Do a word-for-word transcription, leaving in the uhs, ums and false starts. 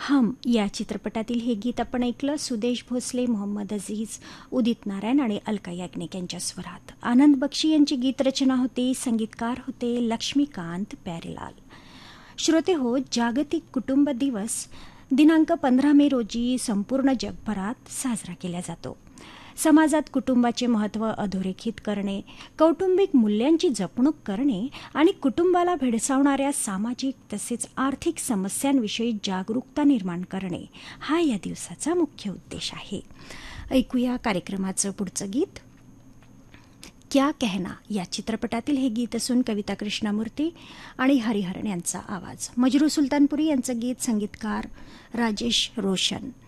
हम या चित्रपटातील हे गीत आपण ऐकलं. सुदेश भोसले, मोहम्मद अजीज, उदित नारायण आणि अलका याज्ञिक यांच्या स्वरात. आनंद बक्षी यांची गीतरचना होती. संगीतकार होते लक्ष्मीकांत प्यारेलाल. श्रोते हो, जागतिक कुटुंब दिवस दिनांक पंधरा मे रोजी संपूर्ण जगभरात साजरा केला जातो. समाजात कुटुंबाचे महत्त्व अधोरेखित करणे, कौटुंबिक मूल्यांची जपणूक करणे आणि कुटुंबाला भेडसावणाऱ्या सामाजिक तसेच आर्थिक समस्यांविषयी जागरूकता निर्माण करणे हा या दिवसाचा मुख्य उद्देश आहे. ऐकूया कार्यक्रमाचं पुढचं गीत. क्या कहना या चित्रपटातील हे गीत असून कविता कृष्णमूर्ती आणि हरिहरन यांचा आवाज. मजरू सुलतानपुरी यांचं गीत, संगीतकार राजेश रोशन.